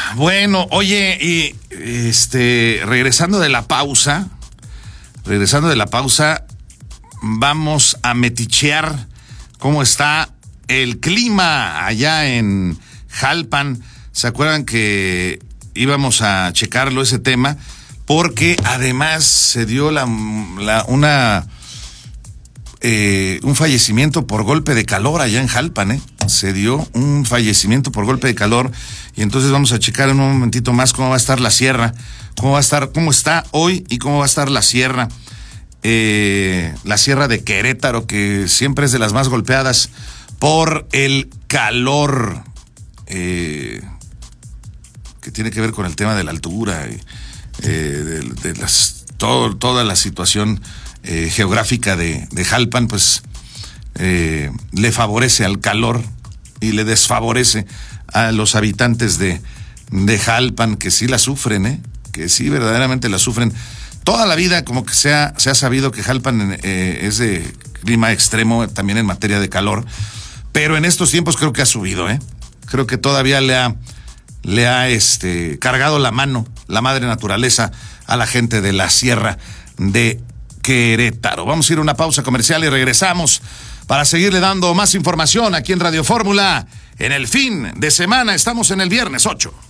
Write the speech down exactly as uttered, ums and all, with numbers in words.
Bueno, oye, y este, regresando de la pausa, regresando de la pausa, vamos a metichear cómo está el clima allá en Jalpan. ¿Se acuerdan que íbamos a checarlo ese tema? Porque además se dio la, la una eh, un fallecimiento por golpe de calor allá en Jalpan, ¿eh? Se dio un fallecimiento por golpe de calor y entonces vamos a checar en un momentito más cómo va a estar la sierra, cómo va a estar, cómo está hoy y cómo va a estar la sierra, eh, la sierra de Querétaro, que siempre es de las más golpeadas por el calor, eh, que tiene que ver con el tema de la altura, y, eh, de, de las, todo, toda la situación eh, geográfica de, de Jalpan, pues eh, le favorece al calor y le desfavorece a los habitantes de, de Jalpan, que sí la sufren, ¿eh? que sí verdaderamente la sufren. Toda la vida como que se ha, se ha sabido que Jalpan eh, es de clima extremo también en materia de calor, pero en estos tiempos creo que ha subido, ¿eh? Creo que todavía le ha, le ha este, cargado la mano la madre naturaleza a la gente de la sierra de Querétaro. Vamos a ir a una pausa comercial y regresamos para seguirle dando más información aquí en Radio Fórmula. En el fin de semana, estamos en el viernes ocho.